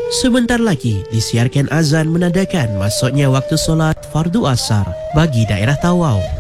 Sebentar lagi disiarkan azan menandakan masuknya waktu solat fardu asar bagi daerah Tawau.